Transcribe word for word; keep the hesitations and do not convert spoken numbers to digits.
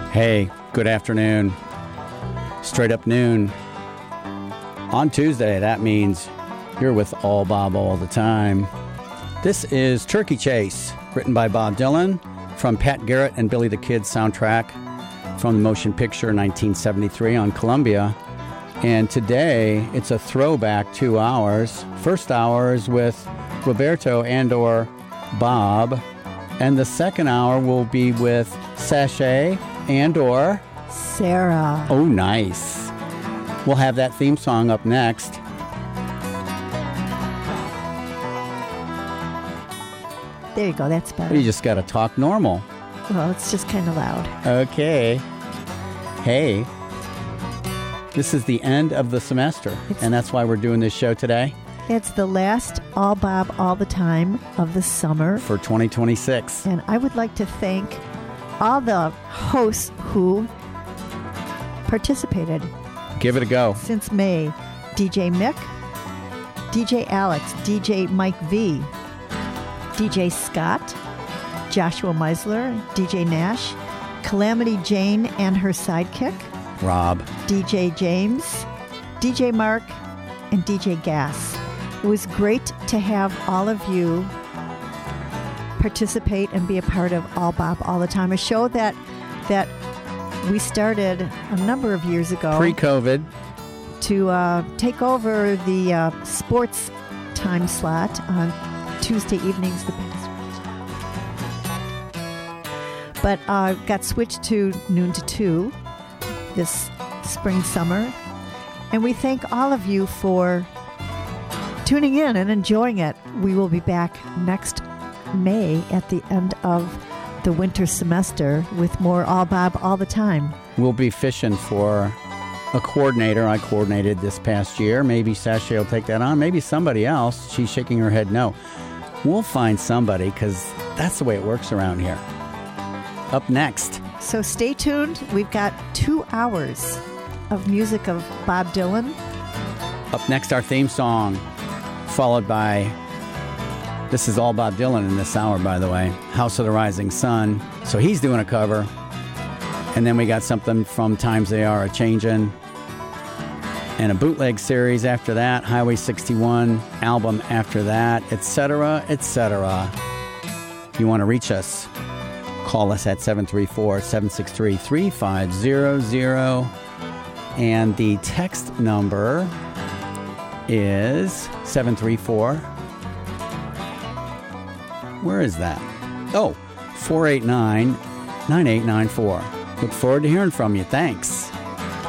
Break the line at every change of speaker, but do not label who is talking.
Hey, good afternoon. Straight up noon. On Tuesday, that means you're with All Bob all the time. This is Turkey Chase, written by Bob Dylan, from Pat Garrett and Billy the Kid soundtrack from the motion picture nineteen seventy-three on Columbia. And today, it's a throwback two hours. First hour is with Roberto and or Bob. And the second hour will be with Sashay and or
Sarah.
Oh, nice. We'll have that theme song up next.
There you go. That's better.
You just got to talk normal.
Well, it's just kind of loud.
Okay. Hey, this is the end of the semester, it's, and that's why we're doing this show today.
It's the last All Bob All the Time of the summer.
For twenty twenty-six.
And I would like to thank all the hosts who participated.
Give it a go.
Since May. D J Mick, D J Alex, D J Mike V, D J Scott, Joshua Meisler, D J Nash, Calamity Jane and her sidekick,
Rob,
D J James, D J Mark, and D J Gas. It was great to have all of you participate and be a part of All Bob All the Time, a show that that we started a number of years ago.
Pre-COVID.
To uh, take over the uh, sports time slot on Tuesday evenings. The but uh, got switched to noon to two this spring, summer. And we thank all of you for tuning in and enjoying it. We will be back next May at the end of the winter semester with more All Bob All the Time.
We'll be fishing for a coordinator. I coordinated this past year. Maybe Sashay will take that on. Maybe somebody else. She's shaking her head no. We'll find somebody because that's the way it works around here. Up next.
So stay tuned. We've got two hours of music of Bob Dylan.
Up next, our theme song, followed by, this is all Bob Dylan in this hour, by the way, House of the Rising Sun. So he's doing a cover. And then we got something from Times They Are A-Changin'. And a bootleg series after that, Highway sixty-one album after that, et cetera, et cetera. If you want to reach us, call us at seven three four, seven six three, three five zero zero. And the text number is seven three four. Where is that? Oh, four eight nine, nine eight nine four. Look forward to hearing from you. Thanks.